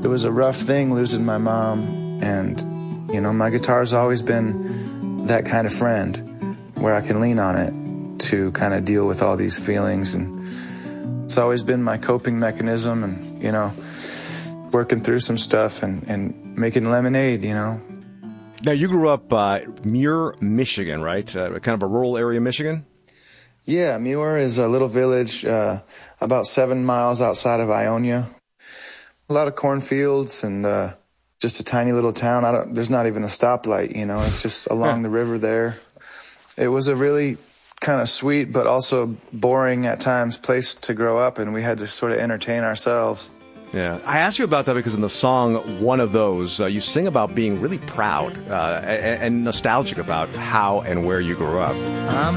It was a rough thing losing my mom, and, you know, my guitar's always been that kind of friend where I can lean on it to kind of deal with all these feelings, and it's always been my coping mechanism, and, you know, working through some stuff and making lemonade, you know. Now, you grew up Muir, Michigan, right? Kind of a rural area, Michigan? Yeah, Muir is a little village about 7 miles outside of Ionia. A lot of cornfields and just a tiny little town. There's not even a stoplight, you know. It's just along the river there. It was a really kind of sweet but also boring at times place to grow up, and we had to sort of entertain ourselves. Yeah, I asked you about that because in the song One of Those, you sing about being really proud and nostalgic about how and where you grew up.